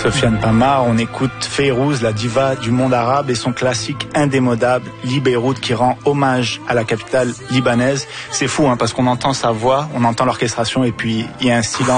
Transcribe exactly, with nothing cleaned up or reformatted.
Sofiane Pamar, on écoute Fayrouz, la diva du monde arabe, et son classique indémodable, Libéroute, qui rend hommage à la capitale libanaise. C'est fou, hein, parce qu'on entend sa voix, on entend l'orchestration, et puis il y a un silence.